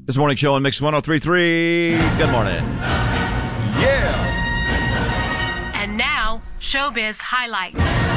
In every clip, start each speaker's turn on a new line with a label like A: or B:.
A: This morning show on Mix 103.3. Good morning. Yeah.
B: And now, Showbiz Highlights.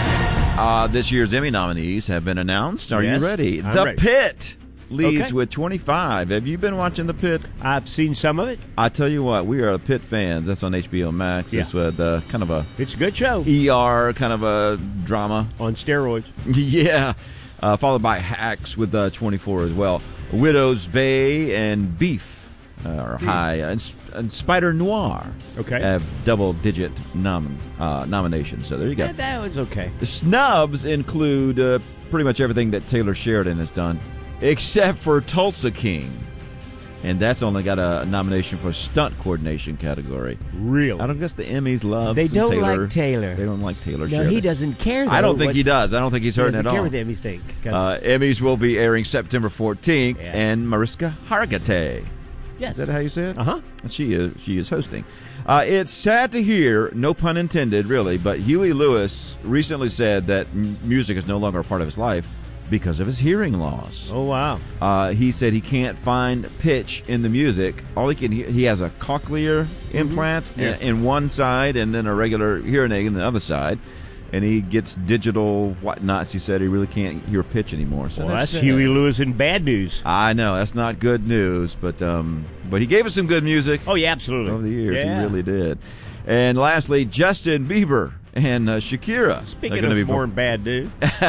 A: This year's Emmy nominees have been announced. Are
C: Yes,
A: you ready?
C: I'm
A: The
C: ready.
A: Pit leads
C: Okay.
A: with 25. Have you been watching The Pit?
C: I've seen some of it.
A: I tell you what, we are Pit fans. That's on HBO Max.
C: Yeah.
A: It's kind of a
C: It's a good show.
A: ER kind of a drama.
C: On steroids.
A: Yeah. Followed by Hacks with 24 as well. Widow's Bay and Beef are high. And Spider Noir
C: Okay.
A: have double-digit nominations. So there you go.
C: Yeah, that was okay.
A: The snubs include pretty much everything that Taylor Sheridan has done, except for Tulsa King. And that's only got a nomination for stunt coordination category.
C: Really?
A: I don't guess the Emmys love
D: They
A: some
D: don't
A: Taylor.
D: like Taylor.
A: They don't like Taylor
D: No,
A: Sheridan.
D: he doesn't care, though.
A: I don't think he does. I don't think he's
D: He
A: hurting
D: doesn't
A: at
D: care
A: all.
D: what the Emmys think. 'Cause-
A: Emmys will be airing September 14th,
D: Yeah.
A: and Mariska Hargitay.
D: yes.
A: Is that how you say it?
C: Uh-huh.
A: She is hosting. It's sad to hear, no pun intended, really, but Huey Lewis recently said that music is no longer a part of his life because of his hearing loss.
C: Oh, wow.
A: He said he can't find pitch in the music. All he can hear, he has a cochlear implant
C: Yeah.
A: in one side and then a regular hearing aid in the other side. And he gets digital whatnots. He said he really can't hear pitch anymore. So
C: Well, that's
A: sad.
C: Huey Lewis in bad news.
A: I know that's not good news, but he gave us some good music
C: Oh, yeah, absolutely.
A: over the years.
C: Yeah.
A: He really did. And lastly, Justin Bieber and Shakira.
C: Speaking
A: They're
C: of
A: gonna
C: more bad news.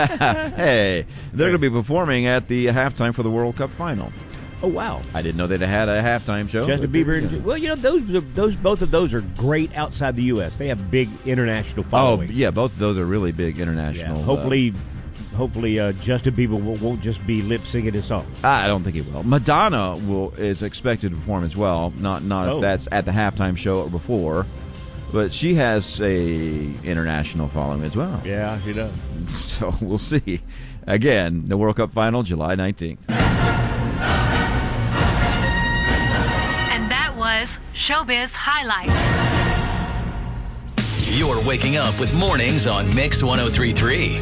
A: hey, they're going to be performing at the halftime for the World Cup final.
C: Oh, wow.
A: I didn't know they'd had a halftime show.
C: Justin
A: but-
C: Bieber. Well, you know, both of those are great outside the U.S. They have big international
A: Oh,
C: following.
A: yeah, both of those are really big
C: Yeah.
A: international.
C: Hopefully, Justin Bieber won't just be lip singing his song.
A: I don't think he will. Madonna is expected to perform as well. Not
C: Oh.
A: if that's at the halftime show or before, but she has a international following as well.
C: Yeah, he does.
A: So we'll see. Again, the World Cup final, July 19th.
B: And that was Showbiz Highlights.
E: You're waking up with mornings on Mix 103.3.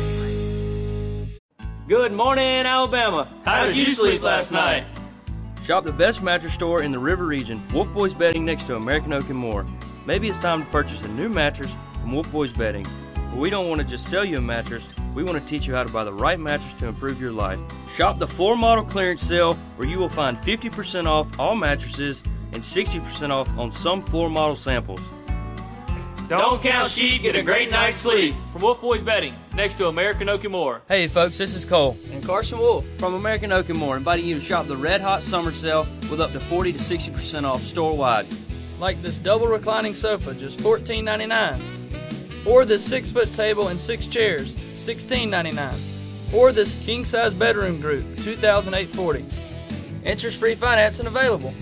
F: Good morning, Alabama. How did you sleep last night? Shop the best mattress store in the River Region, Wolf Boys Bedding next to American Oak and More. Maybe it's time to purchase a new mattress from Wolf Boys Bedding. But we don't want to just sell you a mattress. We want to teach you how to buy the right mattress to improve your life. Shop the floor model clearance sale where you will find 50% off all mattresses and 60% off on some floor model samples.
G: Don't count sheep, get a great night's sleep. From Wolf Boys Bedding, next to American Oak and More.
F: Hey folks, this is Cole and Carson Wolf from American Oak and More, inviting you to shop the Red Hot Summer Sale with up to 40 to 60% off store-wide. Like this double reclining sofa, just $14.99. Or this 6-foot table and 6 chairs, $16.99. Or this king-size bedroom group, $2,840. Interest-free financing available.